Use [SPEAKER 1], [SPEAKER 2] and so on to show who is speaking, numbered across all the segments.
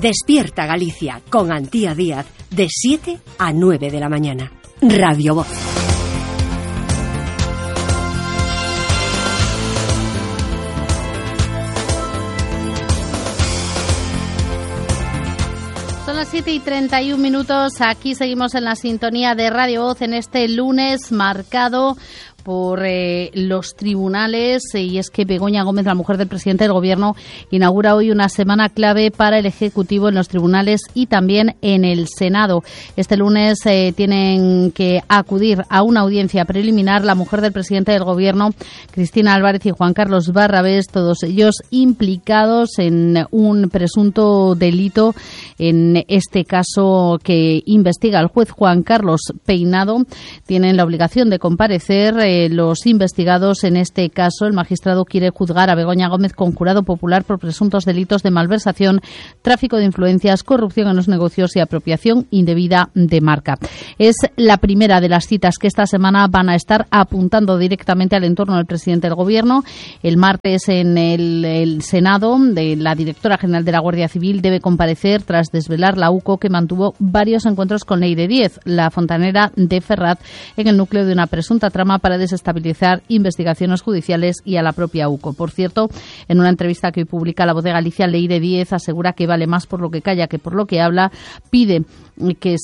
[SPEAKER 1] Despierta Galicia con Antía Díaz de 7 a 9 de la mañana. Radio Voz.
[SPEAKER 2] Son las 7:31. Aquí seguimos en la sintonía de Radio Voz en este lunes marcado por los tribunales, y es que Begoña Gómez, la mujer del presidente del Gobierno, inaugura hoy una semana clave para el Ejecutivo en los tribunales y también en el Senado. Este lunes tienen que acudir a una audiencia preliminar la mujer del presidente del Gobierno, Cristina Álvarez, y Juan Carlos Barrabés, todos ellos implicados en un presunto delito, en este caso que investiga el juez Juan Carlos Peinado. Tienen la obligación de comparecer los investigados. En este caso, el magistrado quiere juzgar a Begoña Gómez con jurado popular por presuntos delitos de malversación, tráfico de influencias, corrupción en los negocios y apropiación indebida de marca. Es la primera de las citas que esta semana van a estar apuntando directamente al entorno del presidente del Gobierno. El martes, en el Senado, la directora general de la Guardia Civil debe comparecer tras desvelar la UCO que mantuvo varios encuentros con Leire Díez, la fontanera de Ferraz, en el núcleo de una presunta trama para desestabilizar investigaciones judiciales y a la propia UCO. Por cierto, en una entrevista que hoy publica La Voz de Galicia, Leire Díez asegura que vale más por lo que calla que por lo que habla. Pide que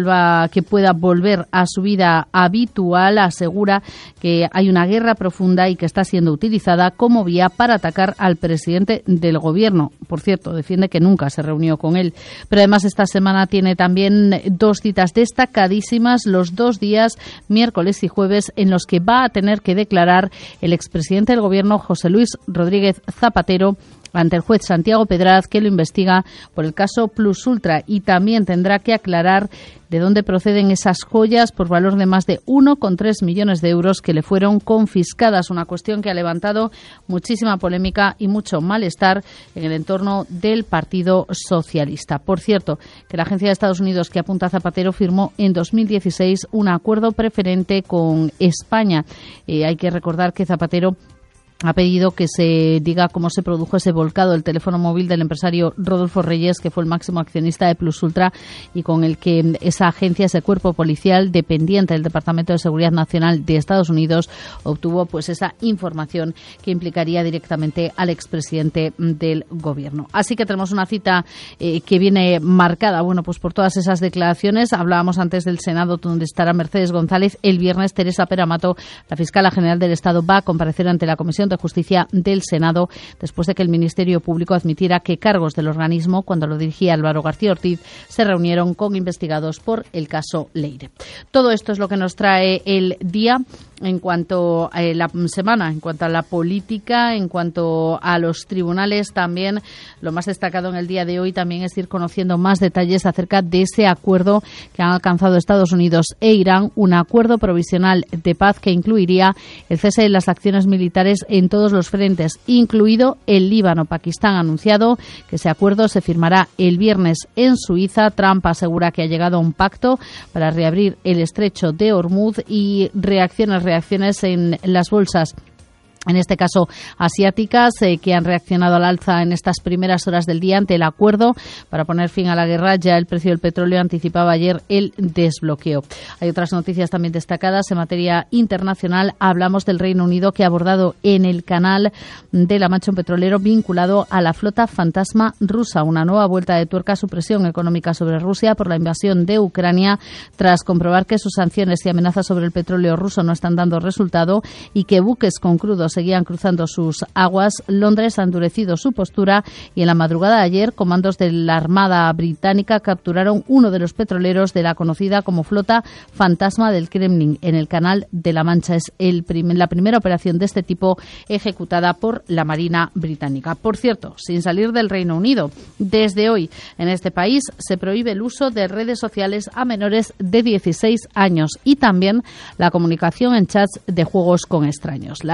[SPEAKER 2] que pueda volver a su vida habitual. Asegura que hay una guerra profunda y que está siendo utilizada como vía para atacar al presidente del Gobierno. Por cierto, defiende que nunca se reunió con él. Pero además esta semana tiene también dos citas destacadísimas, los 2 días, miércoles y jueves, en los que va a tener que declarar el expresidente del Gobierno, José Luis Rodríguez Zapatero, ante el juez Santiago Pedraz, que lo investiga por el caso Plus Ultra, y también tendrá que aclarar de dónde proceden esas joyas por valor de más de 1,3 millones de euros que le fueron confiscadas. Una cuestión que ha levantado muchísima polémica y mucho malestar en el entorno del Partido Socialista. Por cierto, que la agencia de Estados Unidos que apunta a Zapatero firmó en 2016 un acuerdo preferente con España. Hay que recordar que Zapatero ha pedido que se diga cómo se produjo ese volcado del teléfono móvil del empresario Rodolfo Reyes, que fue el máximo accionista de Plus Ultra y con el que esa agencia, ese cuerpo policial dependiente del Departamento de Seguridad Nacional de Estados Unidos, obtuvo pues esa información que implicaría directamente al expresidente del Gobierno. Así que tenemos una cita que viene marcada, pues por todas esas declaraciones. Hablábamos antes del Senado, donde estará Mercedes González. El viernes, Teresa Peramato, la fiscala general del Estado, va a comparecer ante la Comisión de Justicia del Senado después de que el Ministerio Público admitiera que cargos del organismo, cuando lo dirigía Álvaro García Ortiz, se reunieron con investigados por el caso Leire. Todo esto es lo que nos trae el día en cuanto a la semana, en cuanto a la política, en cuanto a los tribunales. También lo más destacado en el día de hoy también es ir conociendo más detalles acerca de ese acuerdo que han alcanzado Estados Unidos e Irán, un acuerdo provisional de paz que incluiría el cese de las acciones militares en todos los frentes, incluido el Líbano. Pakistán ha anunciado que ese acuerdo se firmará el viernes en Suiza. Trump asegura que ha llegado a un pacto para reabrir el estrecho de Hormuz, y reacciones en las bolsas, en este caso asiáticas, que han reaccionado al alza en estas primeras horas del día ante el acuerdo para poner fin a la guerra. Ya el precio del petróleo anticipaba ayer el desbloqueo. Hay otras noticias también destacadas en materia internacional. Hablamos del Reino Unido, que ha abordado en el canal de La Mancha un petrolero vinculado a la flota fantasma rusa. Una nueva vuelta de tuerca a su presión económica sobre Rusia por la invasión de Ucrania, tras comprobar que sus sanciones y amenazas sobre el petróleo ruso no están dando resultado y que buques con crudo seguían cruzando sus aguas. Londres ha endurecido su postura y en la madrugada de ayer comandos de la Armada británica capturaron uno de los petroleros de la conocida como flota fantasma del Kremlin en el Canal de la Mancha. Es la primera operación de este tipo ejecutada por la Marina británica. Por cierto, sin salir del Reino Unido, desde hoy en este país se prohíbe el uso de redes sociales a menores de 16 años y también la comunicación en chats de juegos con extraños. Las medidas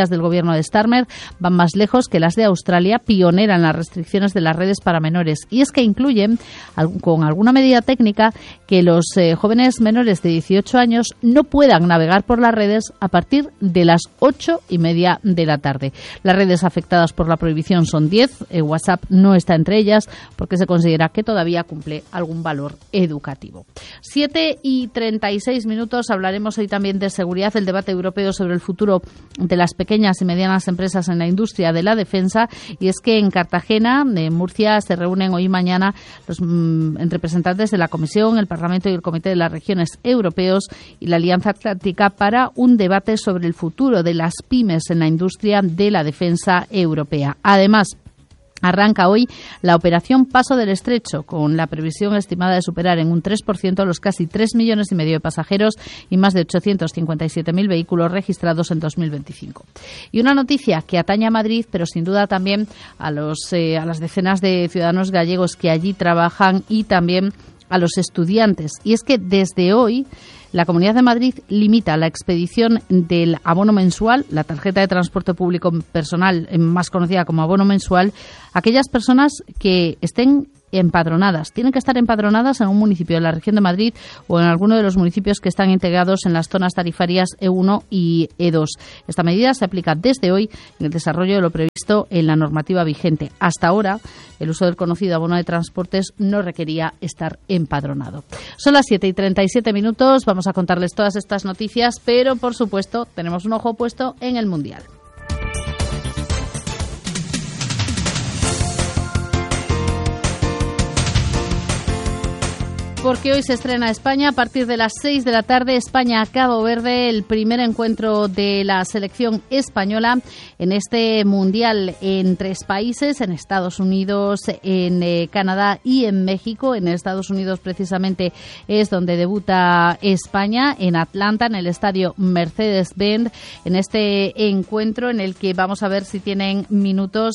[SPEAKER 2] medidas del gobierno de Starmer van más lejos que las de Australia, pionera en las restricciones de las redes para menores. Y es que incluyen, con alguna medida técnica, que los jóvenes menores de 18 años no puedan navegar por las redes a partir de las 8:30 de la tarde. Las redes afectadas por la prohibición son 10. WhatsApp no está entre ellas porque se considera que todavía cumple algún valor educativo. 7:36 minutos. Hablaremos hoy también de seguridad, el debate europeo sobre el futuro de las pequeñas y medianas empresas en la industria de la defensa. Y es que en Cartagena, en Murcia, se reúnen hoy y mañana los representantes de la Comisión, el Parlamento y el Comité de las Regiones Europeos y la Alianza Atlántica para un debate sobre el futuro de las pymes en la industria de la defensa europea. Además, arranca hoy la operación Paso del Estrecho, con la previsión estimada de superar en un 3% los casi 3,5 millones de pasajeros y más de 857.000 vehículos registrados en 2025. Y una noticia que atañe a Madrid, pero sin duda también a las decenas de ciudadanos gallegos que allí trabajan y también a los estudiantes. Y es que desde hoy la Comunidad de Madrid limita la expedición del abono mensual, la tarjeta de transporte público personal más conocida como abono mensual, a aquellas personas que estén empadronadas. Tienen que estar empadronadas en un municipio de la región de Madrid o en alguno de los municipios que están integrados en las zonas tarifarias E1 y E2. Esta medida se aplica desde hoy en el desarrollo de lo previsto en la normativa vigente. Hasta ahora, el uso del conocido abono de transportes no requería estar empadronado. Son las 7:37 minutos. Vamos a contarles todas estas noticias, pero por supuesto tenemos un ojo puesto en el Mundial. Porque hoy se estrena España a partir de las 6 de la tarde. España-Cabo Verde, el primer encuentro de la selección española en este Mundial en 3 países, en Estados Unidos, en Canadá y en México. En Estados Unidos precisamente es donde debuta España, en Atlanta, en el estadio Mercedes-Benz, en este encuentro en el que vamos a ver si tienen minutos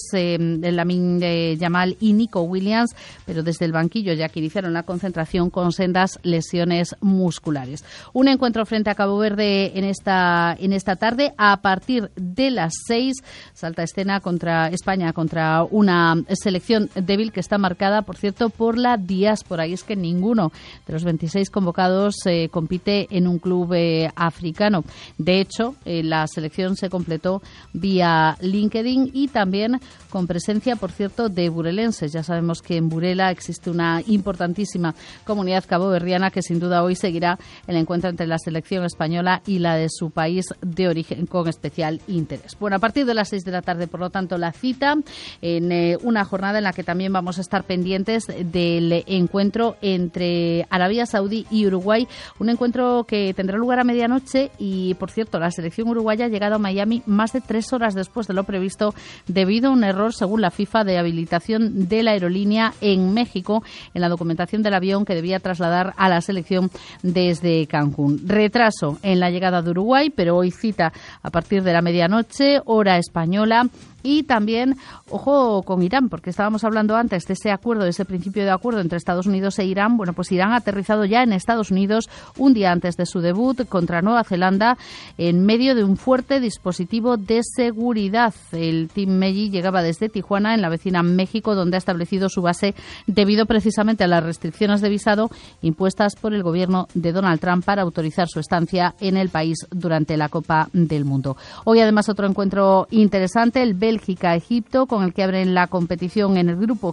[SPEAKER 2] Lamine Yamal y Nico Williams, pero desde el banquillo, ya que iniciaron la concentración con sendas lesiones musculares. Un encuentro frente a Cabo Verde en esta tarde. A partir de las 6 salta escena contra España, contra una selección débil que está marcada, por cierto, por la diáspora. Y es que ninguno de los 26 convocados compite en un club africano. De hecho, la selección se completó vía LinkedIn y también con presencia, por cierto, de burelenses. Ya sabemos que en Burela existe una importantísima comunidad caboverdiana que sin duda hoy seguirá el encuentro entre la selección española y la de su país de origen con especial interés. Bueno, a partir de las 6 de la tarde, por lo tanto, la cita en una jornada en la que también vamos a estar pendientes del encuentro entre Arabia Saudí y Uruguay, un encuentro que tendrá lugar a medianoche y, por cierto, la selección uruguaya ha llegado a Miami más de 3 horas después de lo previsto debido a un error, según la FIFA, de habilitación de la aerolínea en México en la documentación del avión que debía trasladar a la selección desde Cancún. Retraso en la llegada de Uruguay, pero hoy cita a partir de la medianoche, hora española. Y también, ojo con Irán, porque estábamos hablando antes de ese acuerdo, de ese principio de acuerdo entre Estados Unidos e Irán. Bueno, pues Irán ha aterrizado ya en Estados Unidos un día antes de su debut contra Nueva Zelanda en medio de un fuerte dispositivo de seguridad. El Team Meiji llegaba desde Tijuana, en la vecina México, donde ha establecido su base debido precisamente a las restricciones de visado impuestas por el gobierno de Donald Trump para autorizar su estancia en el país durante la Copa del Mundo. Hoy, además, otro encuentro interesante, el Bélgica-Egipto, con el que abren la competición en el grupo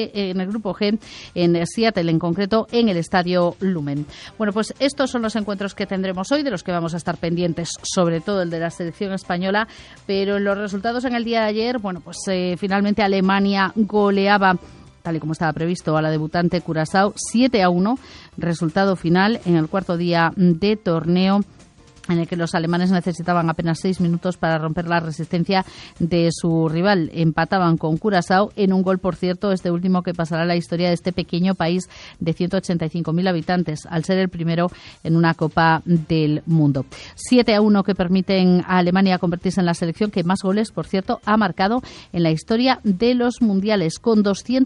[SPEAKER 2] G, en Seattle, en concreto, en el Estadio Lumen. Bueno, pues estos son los encuentros que tendremos hoy, de los que vamos a estar pendientes, sobre todo el de la selección española, pero en los resultados en el día de ayer, bueno, pues finalmente Alemania goleaba, tal y como estaba previsto, a la debutante Curazao 7-1, resultado final en el cuarto día de torneo, en el que los alemanes necesitaban apenas 6 minutos para romper la resistencia de su rival. Empataban con Curazao en un gol, por cierto, este último que pasará a la historia de este pequeño país de 185.000 habitantes, al ser el primero en una Copa del Mundo. 7-1 que permiten a Alemania convertirse en la selección que más goles, por cierto, ha marcado en la historia de los mundiales, con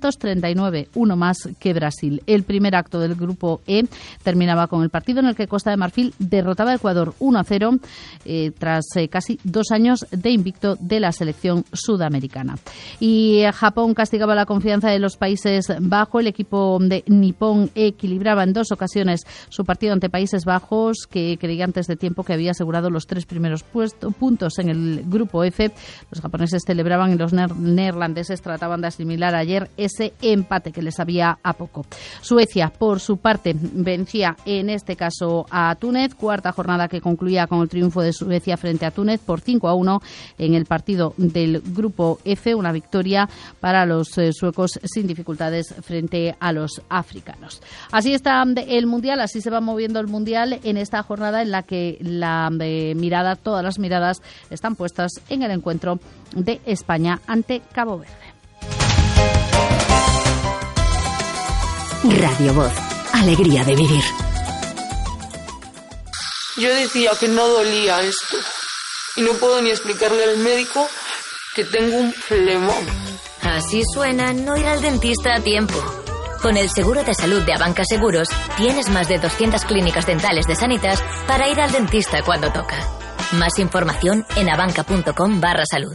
[SPEAKER 2] 239, uno más que Brasil. El primer acto del grupo E terminaba con el partido en el que Costa de Marfil derrotaba a Ecuador 1-0 tras casi 2 años de invicto de la selección sudamericana. Y Japón castigaba la confianza de los Países Bajos. El equipo de Nippon equilibraba en 2 ocasiones su partido ante Países Bajos, que creía antes de tiempo que había asegurado los 3 primeros puntos en el grupo F. Los japoneses celebraban y los neerlandeses trataban de asimilar ayer ese empate que les sabía a poco. Suecia, por su parte, vencía en este caso a Túnez, cuarta jornada que concluía con el triunfo de Suecia frente a Túnez por 5-1 en el partido del grupo F, una victoria para los suecos sin dificultades frente a los africanos. Así está el Mundial, así se va moviendo el Mundial en esta jornada en la que todas las miradas están puestas en el encuentro de España ante Cabo Verde.
[SPEAKER 1] Radio Voz, alegría de vivir.
[SPEAKER 3] Yo decía que no dolía esto y no puedo ni explicarle al médico que tengo un flemón.
[SPEAKER 4] Así suena no ir al dentista a tiempo. Con el seguro de salud de Abanca Seguros tienes más de 200 clínicas dentales de Sanitas para ir al dentista cuando toca. Más información en abanca.com/salud.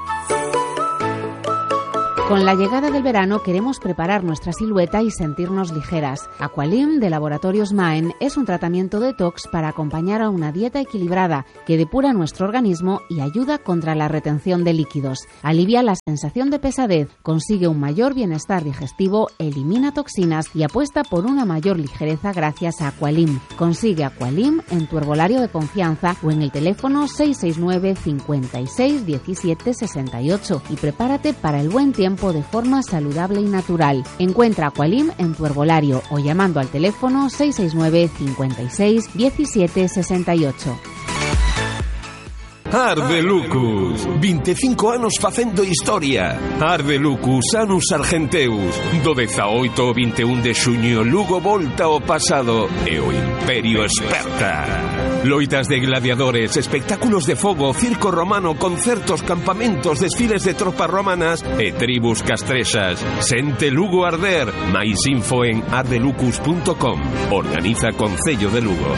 [SPEAKER 5] Con la llegada del verano queremos preparar nuestra silueta y sentirnos ligeras. Aqualim de Laboratorios Maen es un tratamiento detox para acompañar a una dieta equilibrada que depura nuestro organismo y ayuda contra la retención de líquidos. Alivia la sensación de pesadez, consigue un mayor bienestar digestivo, elimina toxinas y apuesta por una mayor ligereza gracias a Aqualim. Consigue Aqualim en tu herbolario de confianza o en el teléfono 669 56 17 68 y prepárate para el buen tiempo de forma saludable y natural. Encuentra Aqualim en tu herbolario o llamando al teléfono 669 56 17 68.
[SPEAKER 6] Ardelucus, 25 anos facendo historia. Ardelucus, Anus Argenteus. Do 18 ao 21 de xuño, Lugo volta ao pasado e o Imperio esperta. Loitas de gladiadores, espectáculos de fogo, circo romano, concertos, campamentos, desfiles de tropas romanas e tribus castrexas. Sente Lugo arder. Mais info en ardelucus.com. Organiza Concello de Lugo.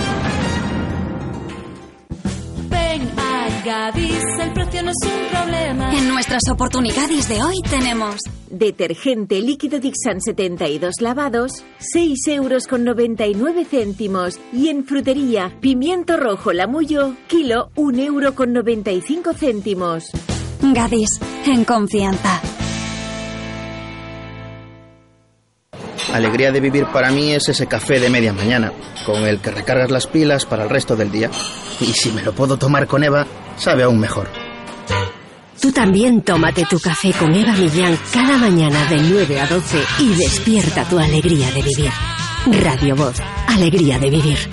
[SPEAKER 7] Gadis, el precio no es un problema.
[SPEAKER 8] En nuestras oportunidades de hoy tenemos
[SPEAKER 9] detergente líquido Dixan 72 lavados, 6,99 €. Y en frutería, pimiento rojo Lamullo, kilo, 1,95 €.
[SPEAKER 8] Gadis, en confianza.
[SPEAKER 10] Alegría de vivir para mí es ese café de media mañana, con el que recargas las pilas para el resto del día. Y si me lo puedo tomar con Eva, sabe aún mejor.
[SPEAKER 1] Tú también tómate tu café con Eva Millán cada mañana de 9 a 12 y despierta tu alegría de vivir. Radio Voz, alegría de vivir.